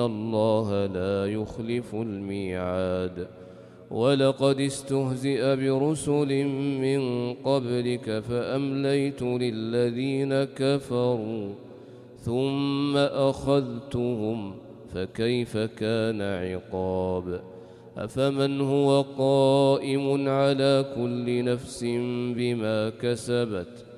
الله لا يخلف الميعاد. ولقد استهزئ برسل من قبلك فأمليت للذين كفروا ثم أخذتهم فكيف كان عقاب. أفمن هو قائم على كل نفس بما كسبت